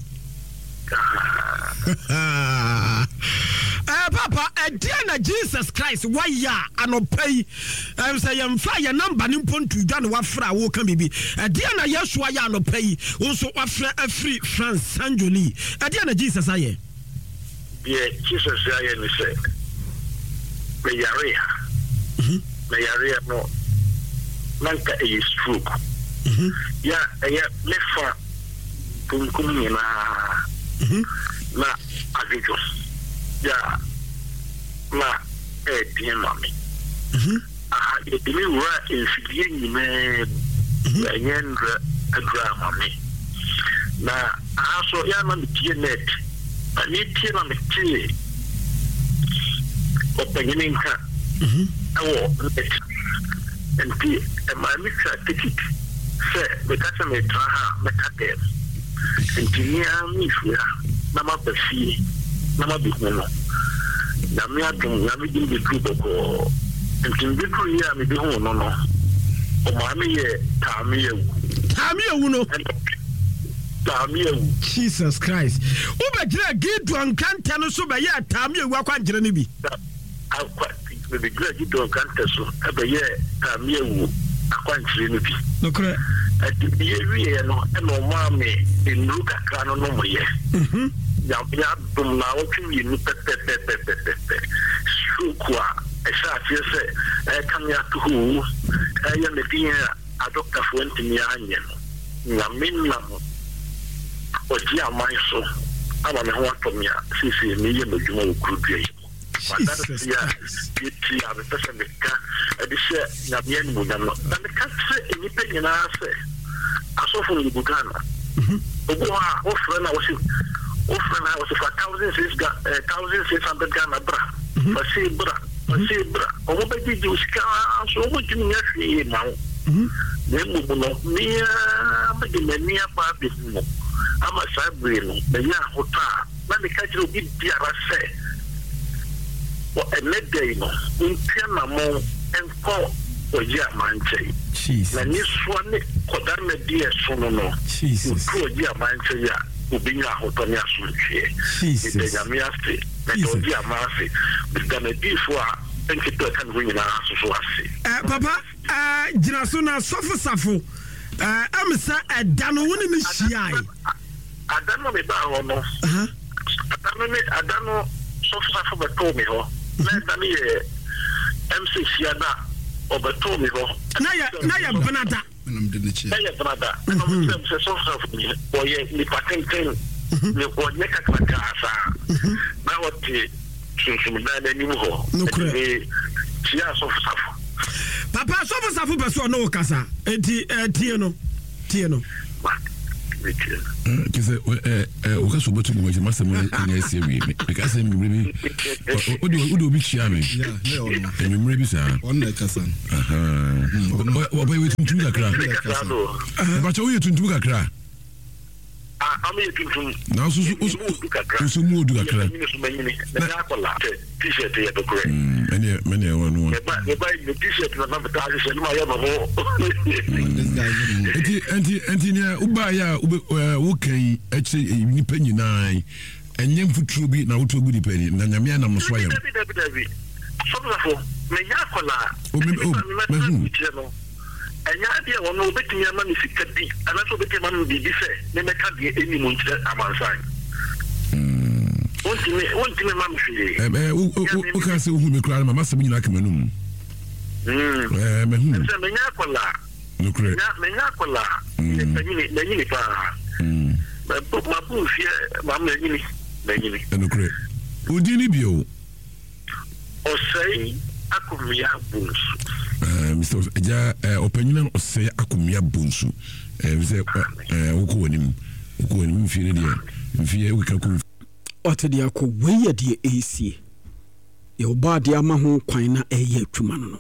Eh, Papa, a dear Jesus Christ, why ya, and no pay. I say, I'm fire number in Pontu, done what fra will come be. A dear Yeshua, ya no pay, also after a free France Sanjoli. A dear Jesus, I am. Yeah, Jesus, I am said. Mayaria. Mayaria, no. Nanka a stroke. Mhm. Yeah, yeah, lefa kumkumi na Mhm. na agijos. Yeah, na eh bien mami. Mhm. Ah, it be right in fidie me na yendra agra mami. Na aso ya na tie net. Ani tie na tie. Opening ka. Mhm. Awo net. And the my mixer ticket say because I'm a traha metakel and the near me for nama befi nama bikuno na me adum na me din be group ko and the big year me be ho no no o ma me ye ta me ye Tami ewu no. ta me ye Jesus Christ. Uba gira gidu ankanta no so be ye tami ewu akwa ngire ne bi. akwa the great you don't can't so ebe ye ta me ye akwa ngire ne bi. No correct. Ati biye wiye no e no ma me enu kakra no no moye Mhm. ya ya dum na o twi ni pepe pepe pepe shukwa e sha tie se e kan ya tu hu e ya me tin adokta fuente ni anye no na minna mo o ti amai so ama me ho atomia sisi ni ye no dwuma okuru Jesus ya Christ. ti ya be pese me ka e di se na bien mu na no na me ka se ni pe nyina se asofo ni bugana Mhm. obo a ofre na wosi ofre na wosi for thousand six ga thousand six hundred Ghana bra fa se bra fa se bra obo be di di uska so obo ti nya fi ma Mhm. ne mu no ni a be di ni a pa bi mu ama sa bre no be nya hota na me ka jiro bi biara se o enede no ntia na mo enko oji amanche Jesus. na ni so ne koda na di eso no no Jesus. ko oji amanche ya obinya hoto ne asuntie Jesus. ite nyame ase na oji amase bi na di fo a enke to kan ho nyina aso so ase Eh papa, eh gina so na sofo safo. Eh amsa edano woni mi hia ai. adano me ba ho no Aha. adano me adano so so be to me ho na adano ye M C Siada obeto me ho Na ya na ya benada. Nam de neche. na ye brada na mo se so so ni o ye ni patenten ni o ne ka ka ka sa na wote sunsun da na ni ho No correct. ni tia so so Papa sofo safo person no kasa. Enti eh tie no. Tie no. kise eh eh o ka so botu mo je masem nya ese wi me ka se mi bi o de o de obi chia me ya ne o no enyu mre bi sa on na kasa aha o ba we tuntum kakra ba cho we tuntum kakra ah am ye tuntum na so so so mu odu kakra ni so manyini na ya kola t-shirt ya dokore mene mene wa no ba ba ni t-shirt na ba ta se ma ya ba ho enti enti enti ne uba ya wo kan eche ni panyi nai enye mfuturo bi na woto gudi pani na nyame na mso ya so na fo me ya kola o me o me hu enya dia wono betimi ama mi sikadi ana so betimi ama bi bi fe ne meka de eni mo ntire amansan mm wontime wontime ma mhwe eh eh o ka se hu me kura ma masem nyina kamanum mm eh me hu se me nya kola no kure na me nya kola ne tanyini na nyini pa mm ma ma bu fie ma ma nyini na nyini no kure odi ni bio o sei akumia bunsu eh Mister ja opanyina osey akumia bunsu eh we say eh woko wanim woko wanim mfie ne mfie we ka ku otede akọ weye de esie ye oba de ama ho kwan na eye atwuma no no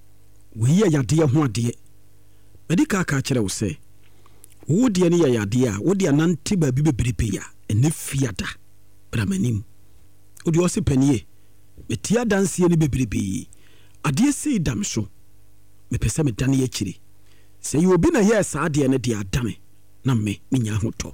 weye yade ho ade medika ka kire wo se wo de ne yade a wo de anante ba bi bebrebe ya ene fiada bramanim wo de ose panie metia danse ne bebrebe ade sei dam so me pese me dane akiri se yo bi na ye sa ade ne de adame na me menya hoto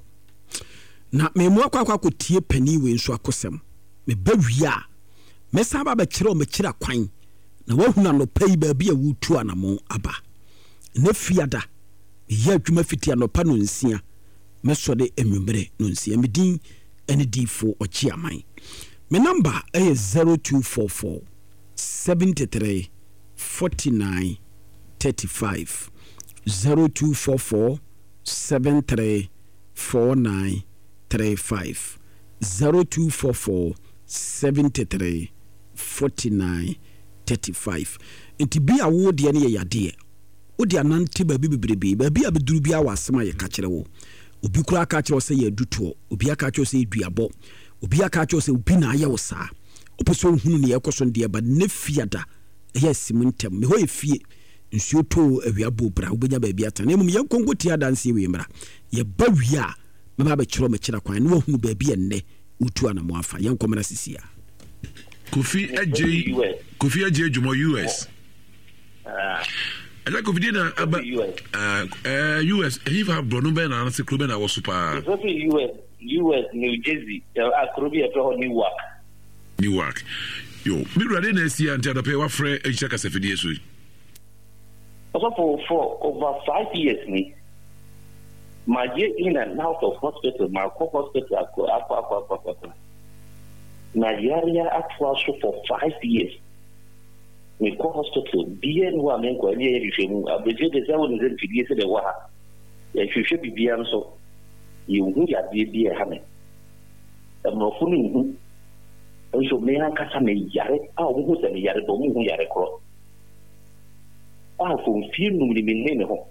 na me mo akwa akwa tie pani we nso akosem me bawia me sa ba ba kire o me kira kwan na wahuna no pai ba bia wutu anamo aba ne fiada ye adwuma fiti anopa no nsia me so de enwumere no nsia me din ene difo ochi aman me number is zero two four four seventy-three forty-nine thirty-five zero two four four seventy-three forty-nine thirty-five zero two four four seventy-three forty-nine thirty-five. Inti bi a wo de ne yade wo de anante ba bi bebrebe ba bi abeduru bi a wasema ye ka kire wo obi kura ka kire wo se ye duto obi aka kire wo se duabo obi aka kire wo se obi na aye wo saa opeso hunu ne yekoso de ba ne fiada yes muntem me ho efie nsuo to awiabo bra obenya ba bi ata na mum ye kongo tia danse we mra ye ba wia me ba be kire me kire kwan ne wo hunu ba bi enne utu ana mo afa ye nkomra sisia Kofi Ajay Kofi Ajay Jumo U S ah ala Kofi dina aba uh U S if have Bruno Ben and se club na wo super U S U S New Jersey akrobi e to Newark Newark yo mi rade na sia ante da pe wa frɛ ehia ka sefidie so also for for over five years me my year in and out of hospital my hospital akwa akwa akwa akwa Nigeria actually for five years. We go hospital. Be in one man go near you. I believe the seven is in Fidesz the Waha. If you should be beyond so, you will have be a hammer. I'm not fooling. And so may I catch a yard? Oh, who's a yard? But who yard across? Ah, from few newly been in home.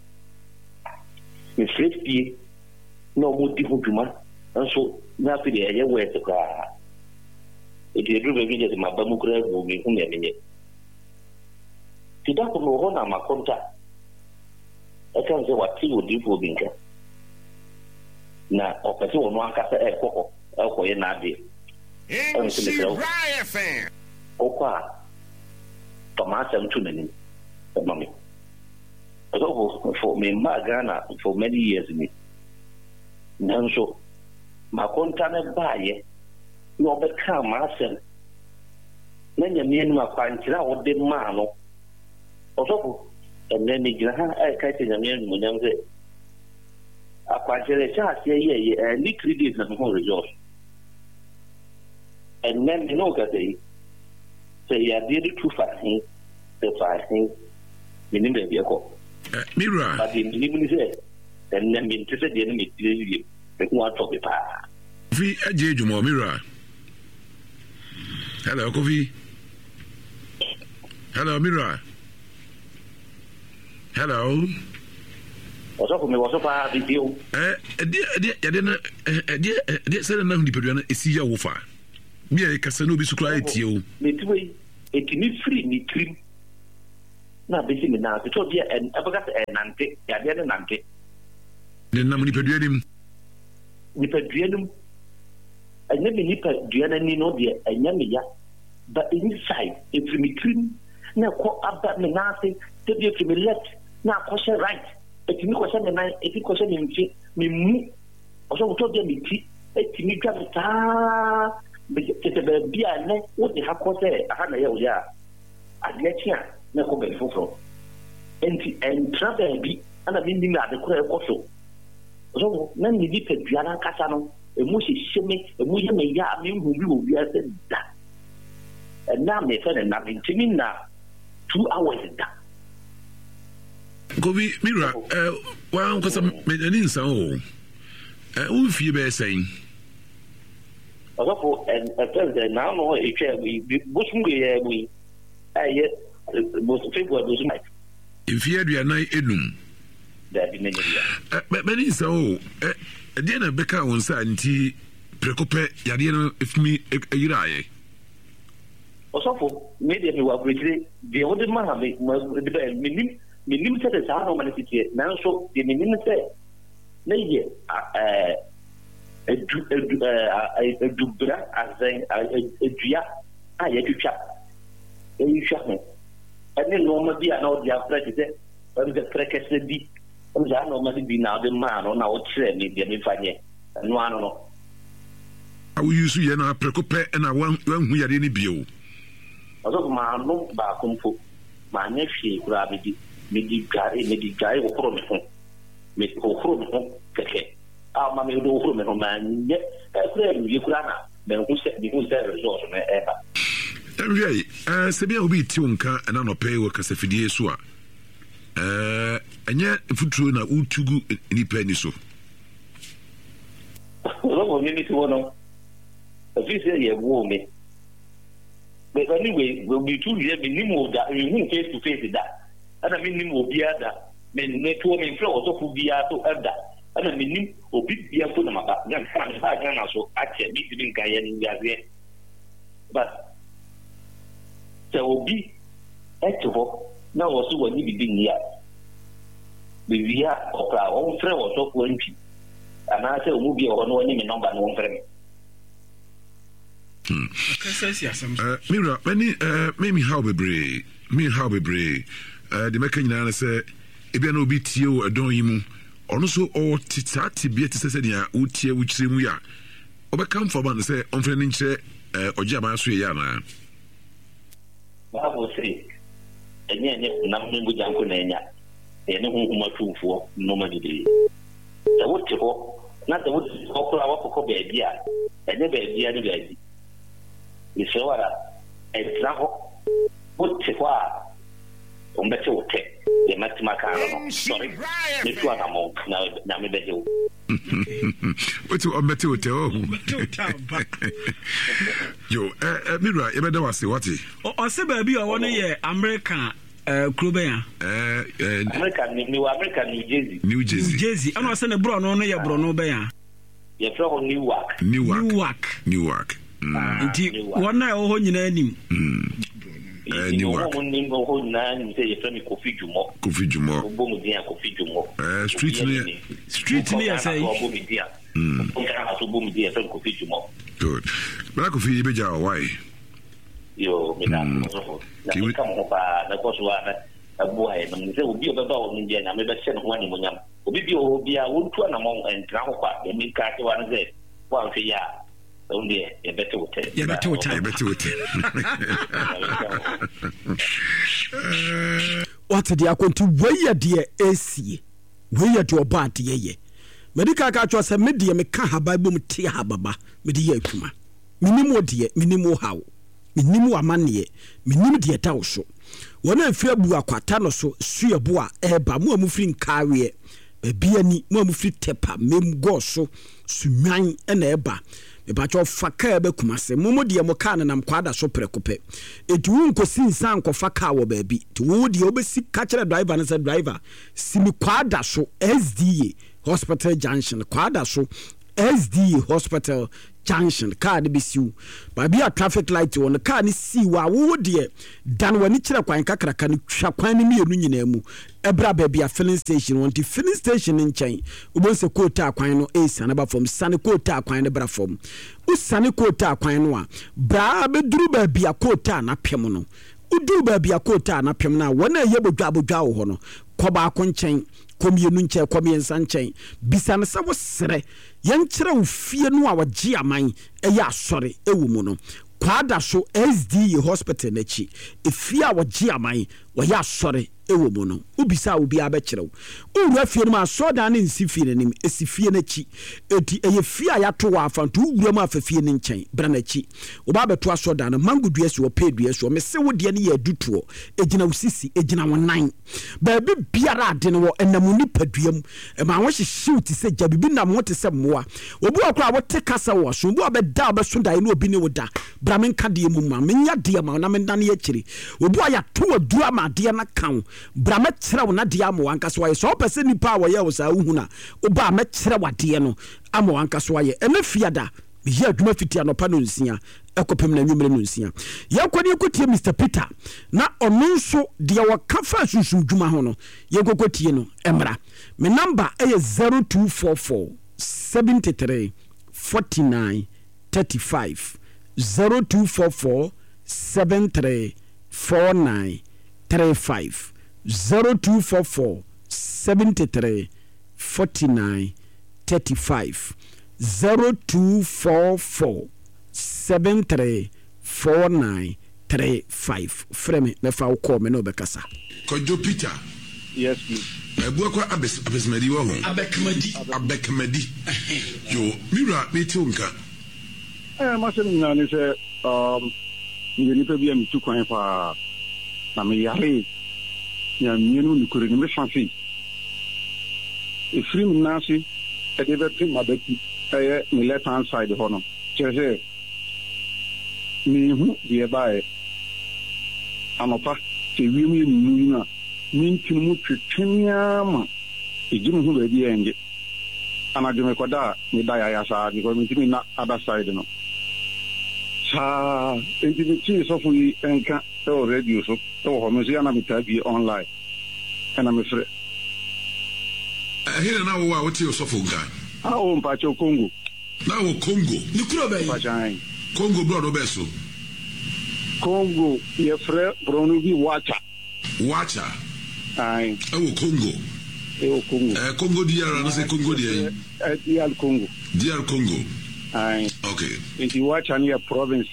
With fifty, no more different to man. And so, nothing there, where to cry. It is really just my Bamukra will be whom you mean. Tidak perlu orang nama kontak. Akan saya waktu itu di Purwinka. Na okasi orang kata eh kok aku yang nabi. Okwa. Thomas yang tu ni, mami. So for me, my Ghana for many years ni. Nanso, ma kontak ne baye. You become myself. Then you mean my panchira or the man. Also, and then you have a catching a man when you say, a panchira charge, yeah, yeah, and Nick Reed and whole resource. And then you know that they say, yeah, did it too fast, the fasting, meaning the vehicle. Mirror, but in the say, and then interested the enemy, they want to be power. Kofi Ajay Jumo Mirror. Hello, Kofi. Hello, Mirror. Hello. Also, for me, was of a video. Eh, dear, dear, dear, dear, dear, said enough Nipeduana is your offer. Me, a Casano be so quiet you. Me too, a kimi free me cream. Now, busy me now, to be an ever got an ante, a dead an ante. Then I'm Nipeduanum. Nipeduanum. I never Nipeduana Nino, dear, and Yamia. But inside, if me cream, now call up that Menasi, to be to me left, now question right. If you question and if you question him, me move. Also, told them, if you got the car, but the beer, what they have caused a hundred years. I get here, no go back for and and travel be, and I didn't at the crowd also. So, none of the Diana Casano, a mushy shimmy, a mushy may yard me who will be at that. And now, my friend, and nothing to me now, two hours in that. Gobi Mira, uh, well, because I'm making so. Uh, who feel better saying? Also, and a president now, no, if we bush we, we, I yet most people was night. If you had your night in there be many. But many so, a dinner Becca on Santi, Precope, Yadiano, if me, a year. Also, maybe we were greatly the older man have the minimum. Minim sɛ de saa ɔma no tete nanso de minim sɛ na yɛ eh edu edu eh edubra azɛn edua a yɛtwitwa ɛyitwa ho ɛne nɔɔma bi a na ɔde afra te sɛ ɔde krekɛsɛ bi ɔde saa nɔɔma bi na ɔde maa no na ɔkyerɛ ne deɛ mefa nyɛ ɛno ano no awo yusu yɛ na prekopɛ ɛna wan hu yɛde ne bio ɔsɔ ma no ba komfo ma nyɛ hwee kura bi di medi gare medi gare wo pro me ho me ho pro me ho keke ah ma me do pro me ho ma nye e kura mi kura na me ho se mi ho se resource me e ba enwie eh se bia obi ti wonka na no pay wo kasafidie so a eh enye futuro na utugu nipa ni so lo mo mi ti wono afi se ye wo me but anyway we be too here me ni mo da we hu face to face da ana minim obi ada men neto men fro so fu bia to ada ana minim obi bia fo na maba gan kan ha gan na so ache bi bi nka ye ni yaze but so obi eto na wo so wani bi ni ya bi via okra o fre wo so fu nti ana se o mu bia ho no ni me number no fre me hmm uh Mira many uh maybe how bebre me how bebre Uh, the Mecca Yana say, Ebiano obi tie o adon yi mu, ono so o titati bia te sese dia o tie wo kyire mu ya. Obekam for man say on friend nche eh ogia ban so ya na. Ba bo say, enye enye na mbu janko na enya. E ne hu huma tuufo no ma dide. Da wo te ho, na da wo ko ko awa ko be bia. Enye be bia ne be di. Ni se wala, e tra ho. Wo te ho a on better would take the Matimaka. Sorry, if you are among now, now maybe you. What's on better would tell? Yo, uh, Mira, you better was what? Or say, baby, I want to hear American. Uh, Krubea. Uh, American, New American, New Jersey. New Jersey. New Jersey. I'm not saying a brown on your brown bear. You're from Newark. Newark. Newark. Newark. One night, oh, you know. Uh, Newark. Kofi Jumo. Kofi Jumo. Kofi Jumo. Uh, street near. Street near, say. Hmm. Good. But I could feel you why? Yo, me na. Na kama hopa na kwa suana abuha na mzee obi obeba wo nje na mebe se no wani munyam. Obi bi obi a wontu na mo entra hopa e mi ka ke wan ze kwa mfe ya. Onde e bete wote. Ya bete wote. Ya bete wote. What the akontu wey de esie. Wey de oba de ye. Medical ka twa se medie me ka haba bom tie hababa. Me de ye atuma. Minimo de minimo hawo. Minimu amane minim de eta wo so wona afiri abu akwata no so suebo a eba mu amufiri nkawe bebia ni mu amufiri tepa mem go so sunwan na eba ebacho fa car be Kumase momo de mo car na mkwada so prekope eti wo nkosi nsan kofa car wo baabi ti wo de obesi ka kire driver na say driver simi kwada so S D A Hospital Junction kwada so S D A Hospital Junction car de bisiu ba bia traffic light won car ni si wa wo de dan wani kire kwan kakraka ni twa kwan ni mienu nyina mu ebra ba bia filling station won ti filling station nchen ubonse kota kwan no e sana ba from sane kota kwan ne bra from usane kota kwan no a bra be duru ba bia kota na pem no udu ba bia kota na pem na wona ye bodwa bodwa wo ho no koba ko nchen komienu nche komiensa nchen bisane sa wo sere yenkyere wo fie no a wagye aman eya asore ewu mu no kwada so S D A Hospital nachi efie a wagye aman wo ya asore ewo mu no ubisa obi abekyerɛw owura fie no ma soda na nsi fie nanim esi fie nachi eti eye fie a yato wa afanto owura mu afafie ne nkyɛn bra nachi oba beto asoda no mango dua so pedua so me se wo de ne ya dutuo egina usisi egina wonan ba bi biara ade no enam ni paduam e ma wo hyehyew ti se gya bibi nam wo te se mmoa obi akora wo te kasa wo so obi abeda obeso dai no obi ne wo da bra men ka de mu ma menya de ma na men dan ye kyiri obi ayato adura ma de na kan bra me kyerɛ wo na de amo anka so aye so pese nipa wo ye wo sa uhuna oba me kyerɛ wade no amo anka so aye ene fiada ye adwuma fiti anopa no nsia ekopem na nwumre no nsia ye kwani ekotie Mister Peter na ono nso de wo kafa sunsun dwuma ho no ye kokotie no emra me number eye zero two four four seven three four nine three five zero two four four seven three four nine three five zero two four four seven three four nine three five zero two four four seven three four nine three five frame me fa call me no be kasa Kojo Peter. Yes please. Ebu kwa abes abesmedi wo ho. Abekmadi. Abekmedi. Yo, mira me ti unka. Eh ma se na ni se um ni pe bi am tu kwan fa na me yare ya mienu ni kure ni me fanfi. E free na si e de be pin ma be ti eh ni left hand side ho no. Chese ni hu die bae anopa te wi mu ni na min ti mu twetwenia ma e gi mu hu ba bi enge ana de me koda ni da ya ya sa ni ko mi ti na other side no sa enti ni ti so fu yi enka e o radio so e wo ho me so ana mi ta bi online ana me fre eh here na wo wa wo ti so fu nka ah o mpa cho Congo na wo Congo ni kuro be mpa chan Congo bro be so Congo ye frère Bruno bi wacha wacha ai e wo Congo e o Congo eh Congo D R na se Congo D R eh D R Congo D R Congo ai okay enti wacha ni a province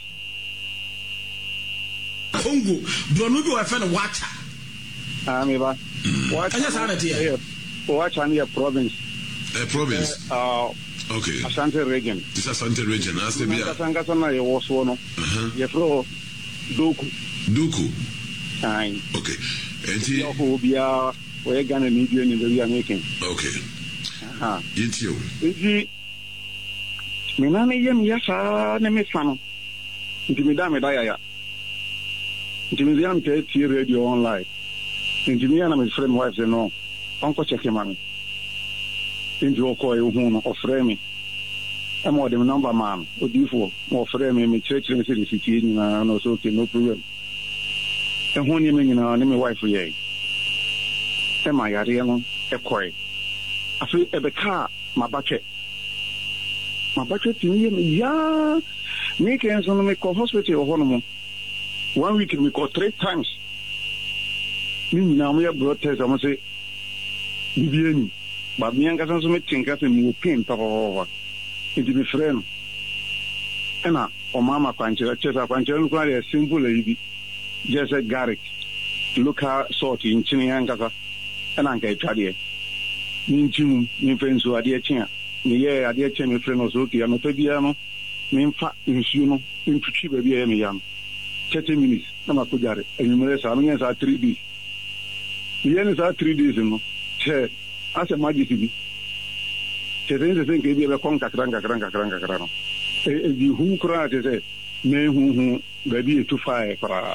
Congo Bruno bi wa fa na wacha ah me ba wacha anya sa na tie wacha ni a province a province uh okay Asante region this is Asante region as the bia Asante sana ye wo so no ye fro doku doku ai okay enti yo ho bia we Ghana ni bi ni bi American okay aha yitio enti me na ne yem ya sa ne me fa no enti me da me da ya ya enti me yam te ti radio online enti me na me friend wife no onko check him am enti o ko e hu no ofre me e mo dem number man odifo mo ofre me me church me se di ni na no so okay no problem e hu ni me nyina ne me wife ye e ma yare no e koi afi e be ka ma bache ma bache ti ni me ya me ken so no me ko hospital o hono mo one week me ko three times ni na mo ya blood test am say bibieni ba mi anga so me tinka se mo pin pa pa enti be friend ena o mama kwanchira chesa kwanchira no kwa ya simple yibi just a garlic local salt in chini anga ka ena nka itade ni nchimu ni fenso ade chia ni ye ade chia me friend no so ki no to bia no me mfa nsuo no ntutwi ba bia me yam thirty minutes na makojare enyumere sa no nsa three days ni ye nsa three days no che ase maji tibi che tense sen ke bi be kon kakran kakran kakran kakran no e hu kura te se me hu hu ba bi etu fa e kura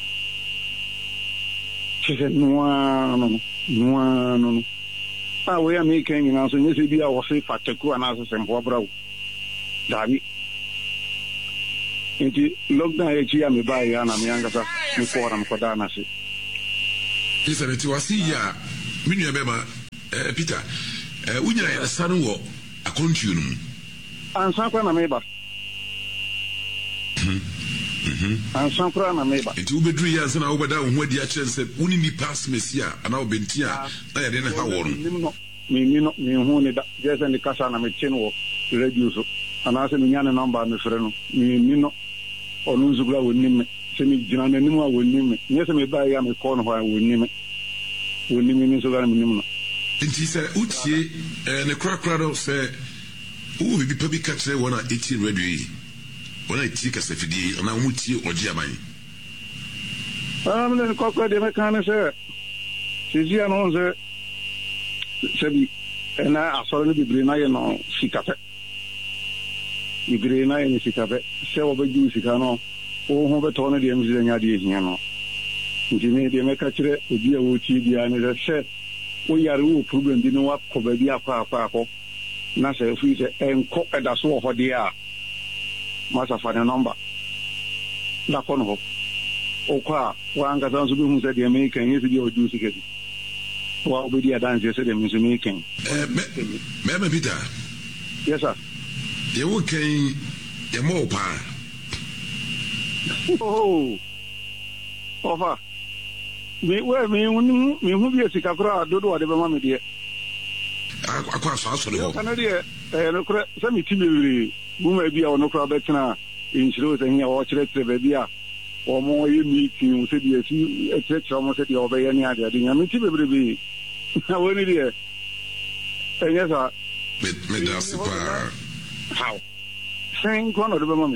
che noa no noa no ah we am e kan nyina so nyese bi a wo se fataku ana so sempo brawo dabi enti lockdown e chi am ba ya na me angasa mi fora m koda na se isa beti wasi ya minu ya bema eh Peter eh unya ya sanu wo akontuo no mu ansan kwa na me ba mhm ansan kwa na me ba enti ubedru ya sana ubada ho adi a kire se woni ni pass mesia ana obenti a na ya de na ha wo no mi mi no mi hu ni da jesa ni kasa na me chen wo radio so ana se mi nyane number me frɛ no mi mi no onu zugla woni me se mi jina na nimu a woni me nyese me ba ya me ko no ha woni me woni me ni so ga me nimu no enti se utie eh ne kra kra do se u bi pa bi ka kire wona eighteen radio yi wona iti ka se fidi ana mu tie oji aban ah me ne ko ko de me kan se se ji ano se se bi na asoro ni bibiri na ye no sikafe bibiri na ye ni sikafe se wo be ju sika no o ho be to no de mi de nya de hia no nti me de me ka kire obi a wo ti dia ne se o yare wo problem bi no wa ko ba bi akwa akwa akọ na se fu se enko eda so ho de a masa fa ne number la ko no o kwa wa anga san so bi hu se de me kan yesi bi o ju sika wa obedi adanse se de mi so me kan eh me me Peter yes sir ye wo kan ye mo pa oh ofa me we me unu me hu bi sika kura dodo ade be ma me de akwa so aso le ho kana de eh no kura se mi tibiri bu ma bi a no kura betina inshiro se hia wo kire tre be a o mo ye meeting se bi esi e tre tre mo se di obe ni ade ade nya mi tibiri bi na woni de eh yes sir me me da se pa how sen kono de be ma me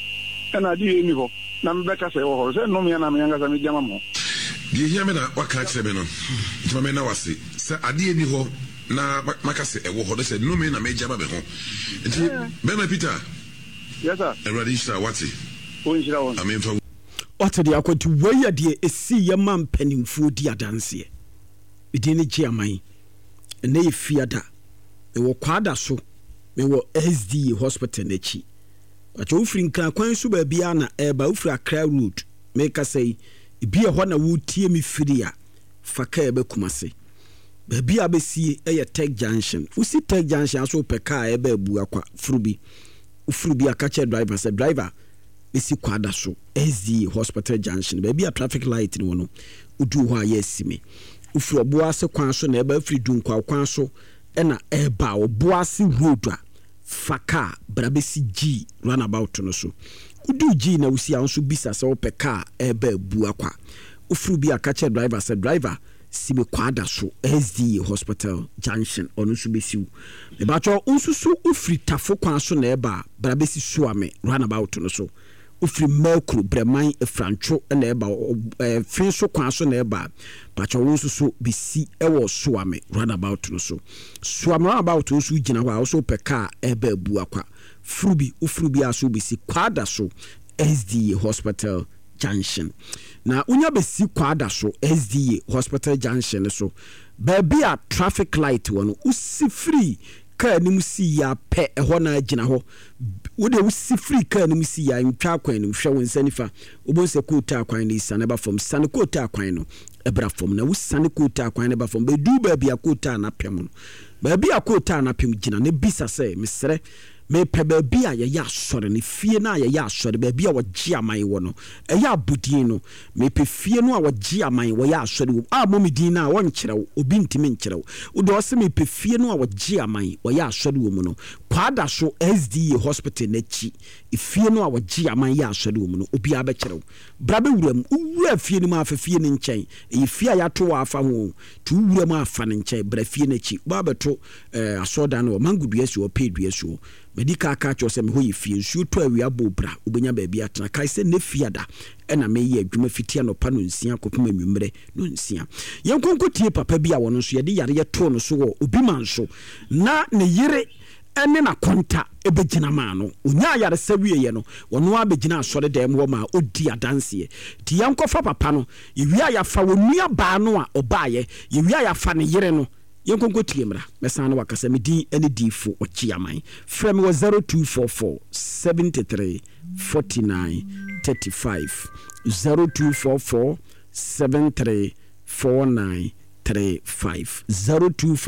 na di ni ho na me beka se wo ho se no me na me anga sa me jama mo die hia me na waka kire me no ntoma me na wase se ade ni ho na maka se ewo ho de se no me na me jama be ho nti be na Peter yes sir eradi sha wati o nshira won amen fa wate de akwati waya de esi ye man panimfo di adanse edi ne giaman ene ye fiada e wo kwada so me wo S D hospital na chi acho ufri nkan kwan so ba bia na e ba ufri Accra road me ka sei bi e ho na wo tie mi firi a faka e ba kumase ba bia ba sie e ye Tech Junction usi Tech Junction aso pe ka e ba bu akwa frubi ufrubi akache driver say driver esi kwada so S D hospital junction ba bia traffic light ni wono udu ho aye sime ufri oboase kwan so na e ba firi dunkwa kwan so e na e ba oboase road a faka brabesi G runabout no so udu G na usi anso bisa se ope car e ba bu akwa ufru bi akache driver say driver sime kwada so S D hospital junction onu so besiu e ba cho unsusu ufri tafo kwan so na e ba brabesi suame runabout no so ufri mercury breman e francho na e ba fin so kwan so na e ba ba cho unsusu bisi e wo suame runabout no so suame runabout no so gina ho so pe car e ba bu akwa frubi ufrubi aso bisi kwada so S D hospital junction na unya besi kwada so S D hospital junction so baby a traffic light wono usi free car nim si ya pe eho na agina ho wo de usi free car nim si ya ntwa kwan nim hwe won sanifa obonse kota kwan ni sane ba fom sane kota kwan no ebra fom na usane kota kwan ne ba fom be du baby a kota na pem no baby a kota na pem gina ne bisa se mesre me pe baby a ye ya sore ne fie na ye ya sore baby a wo gi aman wo no e ya budin no me pe fie no a wo gi aman wo ya sore a mo medin na wo nkyerɛw obi ntimi nkyerɛw wo do se me pe fie no a wo gi aman wo ya sore wo mu no kwada so S D hospital na chi e fie no a wo gi aman ya sore wo mu no obi a be kyerɛw bra be wuram wura fie no ma fa fie ne nkyɛn e fie a ya to wa afa ho tu wuram afa ne nkyɛn bra fie na chi ba beto eh asoda no mangudua si o pedua so medical catch or some who feel shoot to a reable bra, Ubenya baby at a kaise ne fiada, and I may ye Juma Fitiano Panunsia, Copum Mumbre, Nunsia. Young Conco Tia Papa Bia, one so ya de Yaria Tono so, Ubiman so. Na ne yere ɛne na konta ebegyina ma no onya yaresa wieye no wono abegyina asɔre dem wo ma odi adanse ti yankɔfa papa no yewia yafa wonua ba no a ɔbaaye yewia yafa ne yere no yenkonko tiemra mesan no wakasa medin ene difo ochiaman frem wo zero two four four seven three four nine three five zero two four four seven three four nine three five zero two